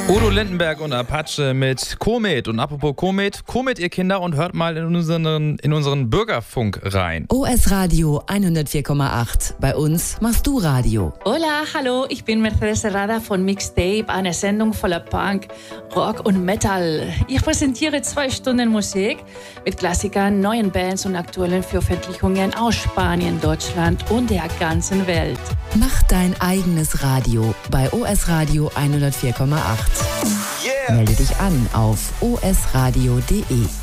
Udo Lindenberg und Apache mit Komet. Und apropos Komet, ihr Kinder, und hört mal in unseren Bürgerfunk rein. OS Radio 104,8. Bei uns machst du Radio. Hola, hallo, ich bin Mercedes Herrada von Mixtape, eine Sendung voller Punk, Rock und Metal. Ich präsentiere 2 Stunden Musik mit Klassikern, neuen Bands und aktuellen Veröffentlichungen aus Spanien, Deutschland und der ganzen Welt. Mach dein eigenes Radio bei OS Radio 104,8. Yeah. Melde dich an auf osradio.de.